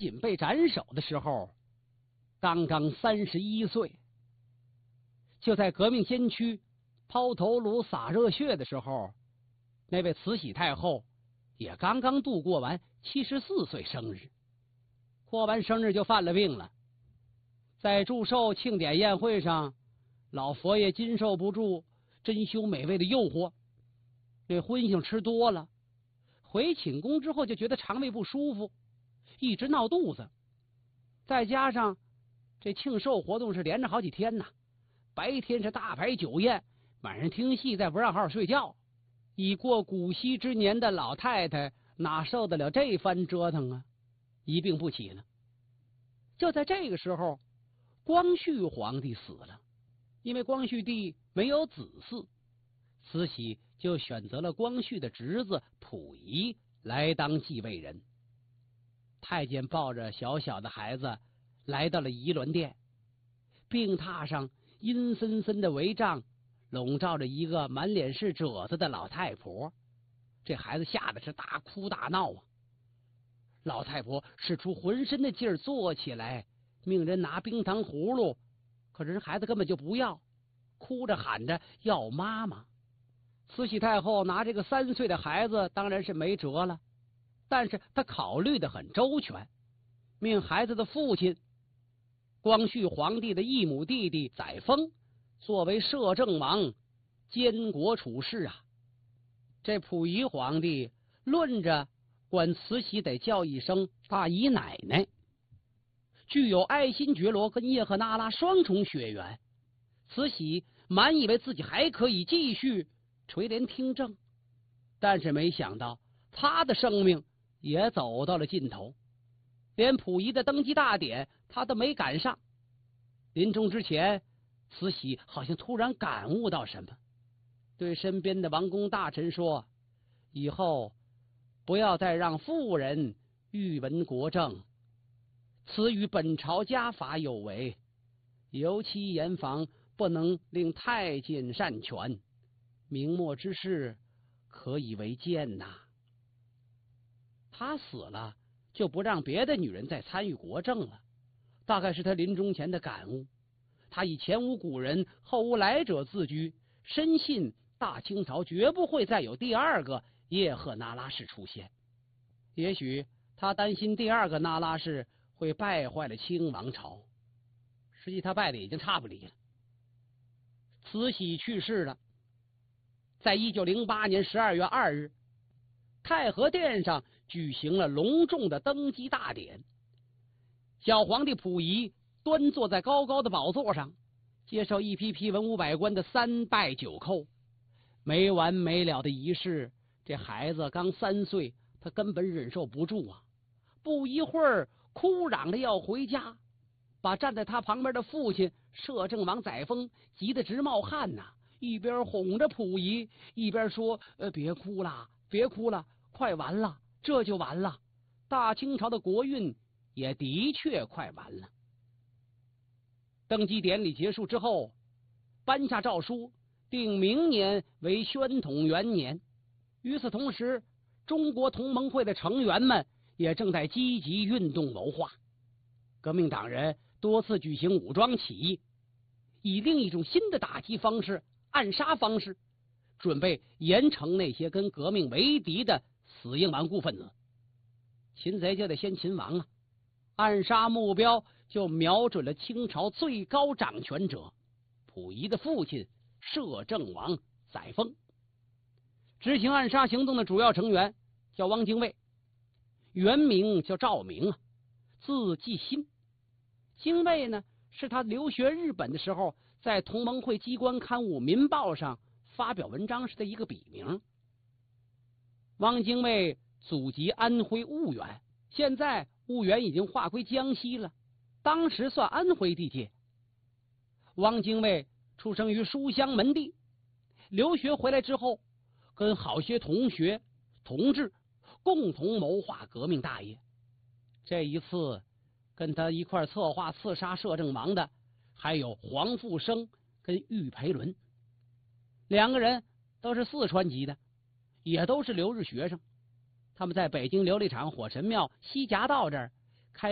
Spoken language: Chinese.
锦被斩首的时候，刚刚31岁。就在革命先驱抛头颅洒热血的时候，那位慈禧太后也刚刚度过完74岁生日。过完生日就犯了病了，在祝寿庆典宴会上，老佛爷经受不住珍馐美味的诱惑，这荤腥吃多了，回寝宫之后就觉得肠胃不舒服，一直闹肚子。再加上这庆寿活动是连着好几天呐，白天是大摆酒宴，晚上听戏，再不让好好睡觉。已过古稀之年的老太太哪受得了这番折腾啊，一病不起了。就在这个时候，光绪皇帝死了，因为光绪帝没有子嗣，慈禧就选择了光绪的侄子溥仪来当继位人。太监抱着小小的孩子来到了仪銮殿，病榻上阴森森的帷帐笼罩着一个满脸是褶子的老太婆，这孩子吓得是大哭大闹啊。老太婆使出浑身的劲儿坐起来，命人拿冰糖葫芦，可是孩子根本就不要，哭着喊着要妈妈。慈禧太后拿这个3岁的孩子当然是没辙了，但是她考虑得很周全，命孩子的父亲光绪皇帝的异母弟弟载沣作为摄政王监国处事啊。这溥仪皇帝论着管慈禧得叫一声大姨奶奶，具有爱新觉罗跟叶赫那拉双重血缘，慈禧满以为自己还可以继续垂帘听政，但是没想到他的生命也走到了尽头，连溥仪的登基大典他都没赶上。临终之前，慈禧好像突然感悟到什么，对身边的王公大臣说，以后不要再让妇人预闻国政，此与本朝家法有违，尤其严防不能令太监擅权，明末之事可以为鉴呐。他死了，就不让别的女人再参与国政了，大概是他临终前的感悟。他以前无古人后无来者自居，深信大清朝绝不会再有第二个叶赫那拉氏出现。也许他担心第二个那拉氏会败坏了清王朝，实际他败的已经差不离了。慈禧去世了，在1908年12月2日，太和殿上举行了隆重的登基大典。小皇帝溥仪端坐在高高的宝座上，接受一批批文武百官的3拜9叩，没完没了的仪式。这孩子刚3岁，他根本忍受不住啊，不一会儿哭嚷着要回家，把站在他旁边的父亲摄政王载沣急得直冒汗呐，一边哄着溥仪，一边说别哭了，别哭了，快完了，这就完了，大清朝的国运也的确快完了。登基典礼结束之后，颁下诏书，定明年为宣统元年。与此同时，中国同盟会的成员们也正在积极运动谋划。革命党人多次举行武装起义，以另一种新的打击方式——暗杀方式，准备严惩那些跟革命为敌的死硬顽固分子。擒贼就得先擒王啊！暗杀目标就瞄准了清朝最高掌权者溥仪的父亲摄政王载沣。执行暗杀行动的主要成员叫汪精卫，原名叫赵明啊，字继新。精卫呢，是他留学日本的时候在同盟会机关刊物《民报》上发表文章时的一个笔名。汪精卫祖籍安徽婺源，现在婺源已经划归江西了，当时算安徽地界。汪精卫出生于书香门第，留学回来之后，跟好些同学同志共同谋划革命大业。这一次跟他一块策划刺杀摄政王的还有黄复生跟郁培伦，两个人都是四川籍的，也都是留日学生。他们在北京琉璃厂火神庙西夹道这儿